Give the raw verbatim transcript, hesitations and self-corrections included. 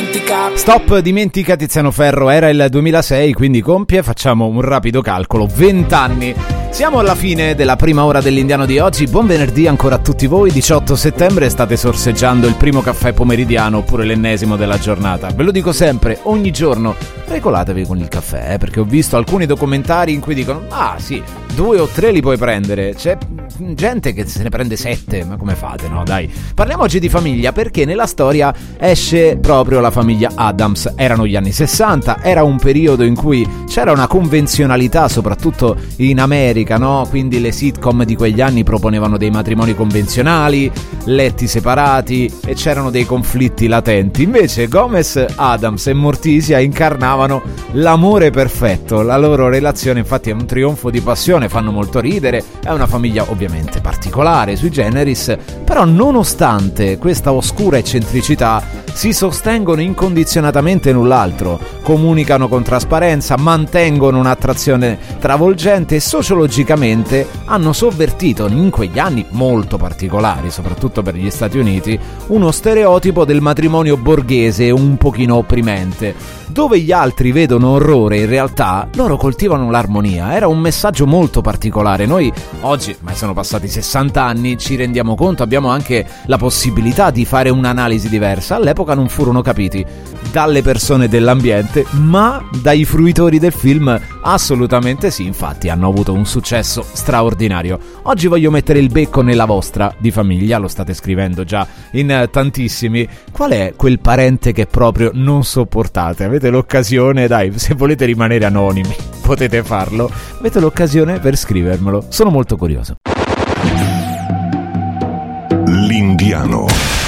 dimentica. Stop, dimentica Tiziano Ferro, era il duemilasei, quindi compie, facciamo un rapido calcolo, venti anni. Siamo alla fine della prima ora dell'Indiano di oggi. Buon venerdì ancora a tutti voi. diciotto settembre, state sorseggiando il primo caffè pomeridiano oppure l'ennesimo della giornata. Ve lo dico sempre, ogni giorno regolatevi con il caffè, eh, perché ho visto alcuni documentari in cui dicono ah sì, due o tre li puoi prendere. C'è gente che se ne prende sette, ma come fate? No dai, parliamo oggi di famiglia, perché nella storia esce proprio la famiglia Addams. Erano gli anni sessanta, era un periodo in cui c'era una convenzionalità soprattutto in America, no? Quindi le sitcom di quegli anni proponevano dei matrimoni convenzionali, letti separati e c'erano dei conflitti latenti. Invece Gomez Addams e Morticia incarnavano l'amore perfetto. La loro relazione infatti è un trionfo di passione, fanno molto ridere, è una famiglia ovviamente particolare, sui generis, però nonostante questa oscura eccentricità si sostengono incondizionatamente l'un l'altro, comunicano con trasparenza, mantengono un'attrazione travolgente e sociologicamente hanno sovvertito in quegli anni molto particolari, soprattutto per gli Stati Uniti, uno stereotipo del matrimonio borghese un pochino opprimente. Dove gli altri vedono orrore, in realtà loro coltivano l'armonia. Era un messaggio molto particolare. Noi oggi, ma sono passati sessanta anni, ci rendiamo conto, abbiamo anche la possibilità di fare un'analisi diversa. All'epoca non furono capiti dalle persone dell'ambiente, ma dai fruitori del film assolutamente sì. Infatti hanno avuto un successo straordinario. Oggi voglio mettere il becco nella vostra di famiglia, lo state scrivendo già in tantissimi. Qual è quel parente che proprio non sopportate? Avete l'occasione, dai, se volete rimanere anonimi potete farlo, avete l'occasione per scrivermelo, sono molto curioso. L'Indiano.